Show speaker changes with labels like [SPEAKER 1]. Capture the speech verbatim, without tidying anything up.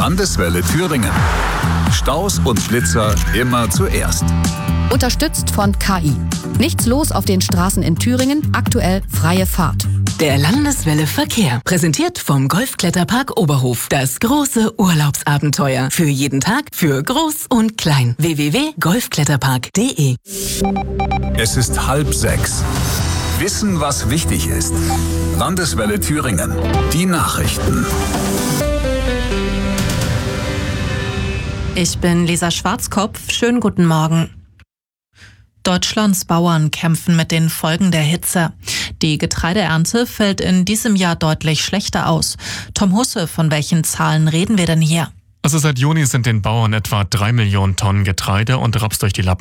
[SPEAKER 1] Landeswelle Thüringen. Staus und Blitzer immer zuerst.
[SPEAKER 2] Unterstützt von K I. Nichts los auf den Straßen in Thüringen, aktuell freie Fahrt.
[SPEAKER 3] Der Landeswelle Verkehr, präsentiert vom Golfkletterpark Oberhof. Das große Urlaubsabenteuer. Für jeden Tag, für groß und klein. w w w punkt golfkletterpark punkt de.
[SPEAKER 1] Es ist halb sechs. Wissen, was wichtig ist. Landeswelle Thüringen. Die Nachrichten.
[SPEAKER 4] Ich bin Lisa Schwarzkopf. Schönen guten Morgen. Deutschlands Bauern kämpfen mit den Folgen der Hitze. Die Getreideernte fällt in diesem Jahr deutlich schlechter aus. Tom Husse, von welchen Zahlen reden wir denn hier?
[SPEAKER 5] Also seit Juni sind den Bauern etwa drei Millionen Tonnen Getreide und Raps durch die Lappen